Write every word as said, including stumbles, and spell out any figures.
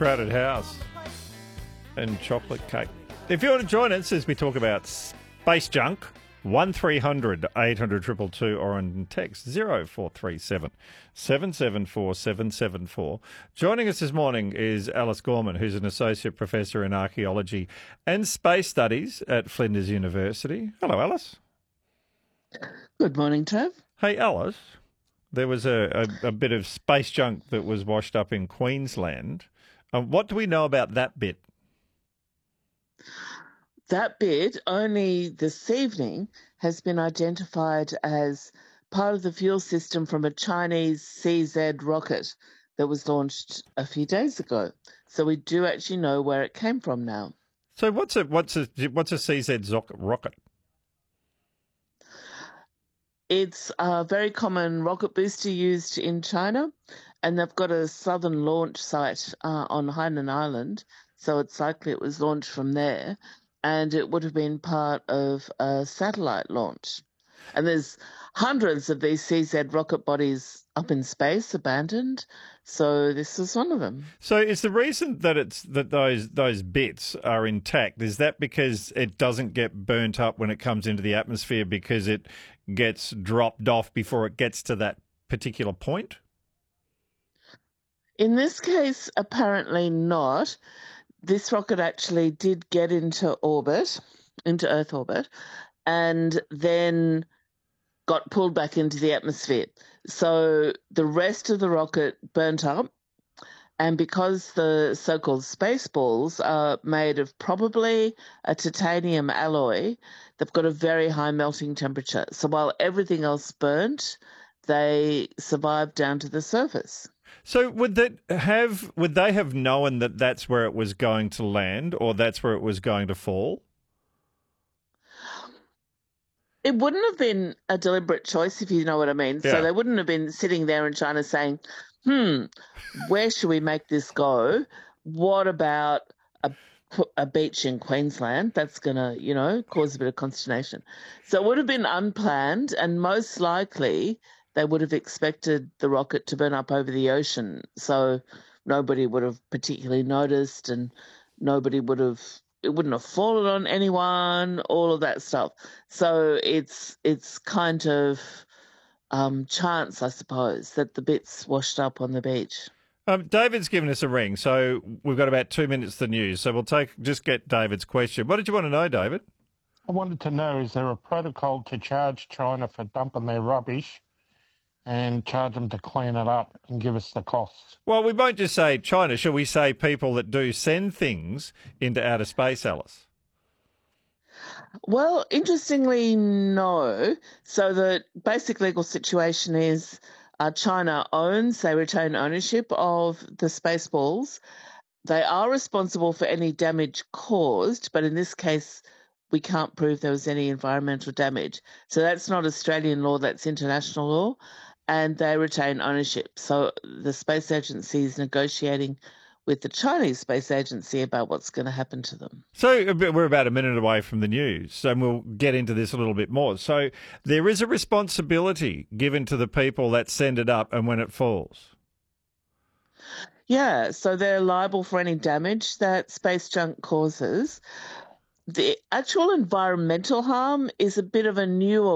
Crowded House and chocolate cake. If you want to join us as we talk about space junk, one three hundred eight hundred two two two or on text zero four three seven seven seven four seven seven four. Joining us this morning is Alice Gorman, who's an Associate Professor in Archaeology and Space Studies at Flinders University. Hello, Alice. Good morning, Trev. Hey, Alice. There was a, a, a bit of space junk that was washed up in Queensland. Um, what do we know about that bit? That bit, only this evening, has been identified as part of the fuel system from a Chinese C Z rocket that was launched a few days ago. So we do actually know where it came from now. So what's a what's a what's a C Z rocket? It's a very common rocket booster used in China, and they've got a southern launch site uh, on Hainan Island, so it's likely it was launched from there, and it would have been part of a satellite launch. And there's hundreds of these C Z rocket bodies up in space, abandoned, so this is one of them. So is the reason that it's that those those bits are intact, is that because it doesn't get burnt up when it comes into the atmosphere because it gets dropped off before it gets to that particular point? In this case, apparently not. This rocket actually did get into orbit, into Earth orbit, and then got pulled back into the atmosphere. So the rest of the rocket burnt up, and because the so-called space balls are made of probably a titanium alloy, they've got a very high melting temperature. So while everything else burnt, they survived down to the surface. So would that have would they have known that that's where it was going to land, or that's where it was going to fall? It wouldn't have been a deliberate choice, if you know what I mean. Yeah. So they wouldn't have been sitting there in China saying, hmm, where should we make this go? What about a, a beach in Queensland? That's going to, you know, cause a bit of consternation. So it would have been unplanned, and most likely they would have expected the rocket to burn up over the ocean. So nobody would have particularly noticed, and nobody would have, it wouldn't have fallen on anyone, all of that stuff. So it's it's kind of um, chance, I suppose, that the bits washed up on the beach. Um, David's given us a ring, so we've got about two minutes to the news. So we'll take just get David's question. What did you want to know, David? I wanted to know, is there a protocol to charge China for dumping their rubbish and charge them to clean it up and give us the costs? Well, we won't just say China. Shall we say people that do send things into outer space, Alice? Well, interestingly, no. So the basic legal situation is uh, China owns, they retain ownership of the Spaceballs. They are responsible for any damage caused, but in this case, we can't prove there was any environmental damage. So that's not Australian law, that's international law, and they retain ownership. So the Space Agency is negotiating with the Chinese Space Agency about what's going to happen to them. So we're about a minute away from the news, and we'll get into this a little bit more. So there is a responsibility given to the people that send it up and when it falls. Yeah, so they're liable for any damage that space junk causes. The actual environmental harm is a bit of a newer